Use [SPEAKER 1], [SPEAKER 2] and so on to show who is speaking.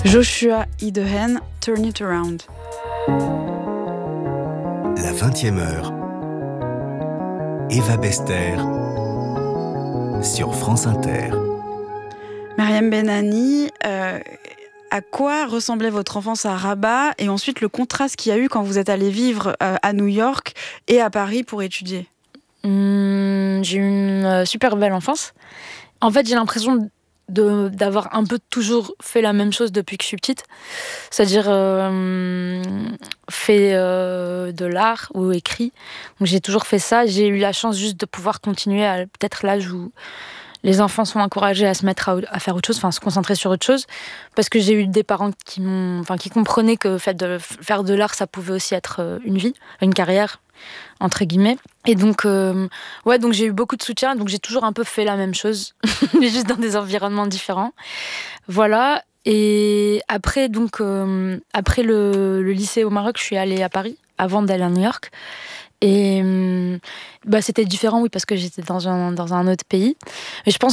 [SPEAKER 1] Joshua Idehen, Turn It Around.
[SPEAKER 2] La 20e heure. Eva Bester sur France Inter.
[SPEAKER 1] Mariam Benani, à quoi ressemblait votre enfance à Rabat et ensuite le contraste qu'il y a eu quand vous êtes allé vivre à New York et à Paris pour étudier?
[SPEAKER 3] J'ai eu une super belle enfance. En fait, j'ai l'impression d'avoir un peu toujours fait la même chose depuis que je suis petite. C'est-à-dire fait de l'art ou écrit. Donc j'ai toujours fait ça. J'ai eu la chance juste de pouvoir continuer à peut-être l'âge où les enfants sont encouragés à se mettre à faire autre chose, enfin se concentrer sur autre chose, parce que j'ai eu des parents qui comprenaient que faire de l'art, ça pouvait aussi être une vie, une carrière, entre guillemets. Et donc, donc j'ai eu beaucoup de soutien, donc j'ai toujours un peu fait la même chose, mais juste dans des environnements différents. Voilà. Et après, après le lycée au Maroc, je suis allée à Paris avant d'aller à New York. Et c'était différent, oui, parce que j'étais dans un autre pays. Mais je pense